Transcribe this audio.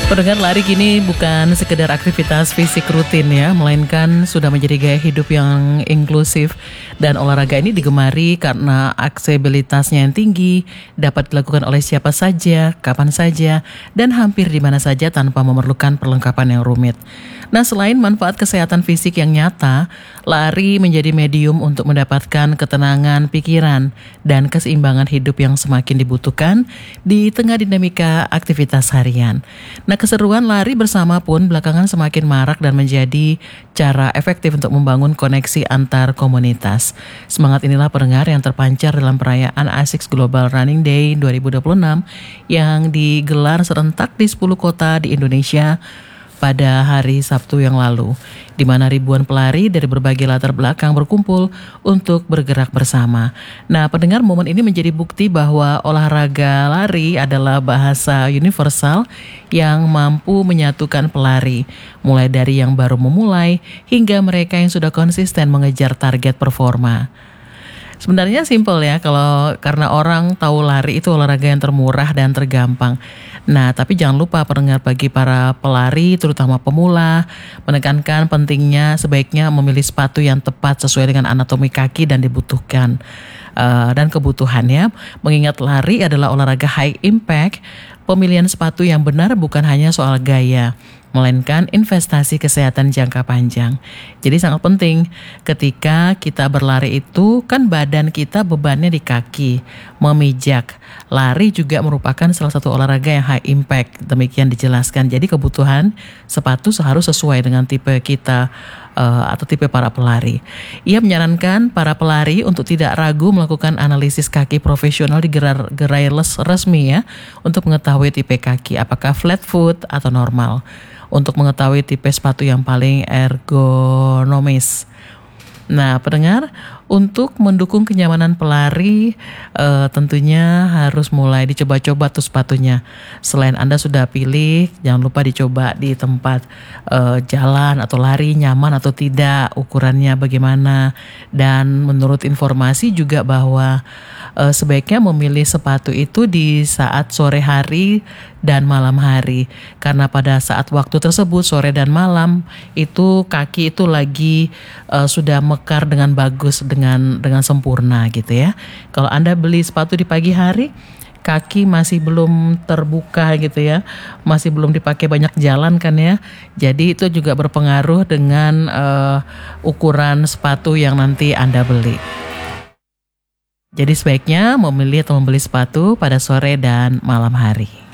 Pendengar, lari kini bukan sekedar aktivitas fisik rutin ya, melainkan sudah menjadi gaya hidup yang inklusif. Dan olahraga ini digemari karena aksesibilitasnya yang tinggi, dapat dilakukan oleh siapa saja, kapan saja, dan hampir di mana saja tanpa memerlukan perlengkapan yang rumit. Nah, selain manfaat kesehatan fisik yang nyata, lari menjadi medium untuk mendapatkan ketenangan pikiran dan keseimbangan hidup yang semakin dibutuhkan di tengah dinamika aktivitas harian. Nah, keseruan lari bersama pun belakangan semakin marak dan menjadi cara efektif untuk membangun koneksi antar komunitas. Semangat inilah pendengar yang terpancar dalam perayaan ASICS Global Running Day 2026 yang digelar serentak di 10 kota di Indonesia pada hari Sabtu yang lalu, di mana ribuan pelari dari berbagai latar belakang berkumpul untuk bergerak bersama. Nah, pendengar, momen ini menjadi bukti bahwa olahraga lari adalah bahasa universal yang mampu menyatukan pelari, mulai dari yang baru memulai hingga mereka yang sudah konsisten mengejar target performa. Sebenarnya simpel ya, karena orang tahu lari itu olahraga yang termurah dan tergampang. Nah, tapi jangan lupa pendengar, bagi para pelari terutama pemula, menekankan pentingnya sebaiknya memilih sepatu yang tepat sesuai dengan anatomi kaki dan dibutuhkan dan kebutuhannya. Mengingat lari adalah olahraga high impact, pemilihan sepatu yang benar bukan hanya soal gaya, melainkan investasi kesehatan jangka panjang. Jadi sangat penting ketika kita berlari itu kan badan kita bebannya di kaki, memijak. Lari juga merupakan salah satu olahraga yang high impact, demikian dijelaskan. Jadi kebutuhan sepatu harus sesuai dengan tipe kita atau tipe para pelari. Ia menyarankan para pelari untuk tidak ragu melakukan analisis kaki profesional di gerai resmi ya, untuk mengetahui tipe kaki apakah flat foot atau normal, untuk mengetahui tipe sepatu yang paling ergonomis. Nah, pendengar, untuk mendukung kenyamanan pelari tentunya harus mulai dicoba-coba tuh sepatunya. Selain Anda sudah pilih, jangan lupa dicoba di tempat jalan atau lari nyaman atau tidak, ukurannya bagaimana. Dan menurut informasi juga bahwa sebaiknya memilih sepatu itu di saat sore hari dan malam hari, karena pada saat waktu tersebut sore dan malam itu kaki itu lagi sudah mekar dengan bagus, dengan sempurna gitu ya. Kalau Anda beli sepatu di pagi hari, kaki masih belum terbuka gitu ya, masih belum dipakai banyak jalan kan ya. Jadi itu juga berpengaruh dengan ukuran sepatu yang nanti Anda beli. Jadi sebaiknya memilih atau membeli sepatu pada sore dan malam hari.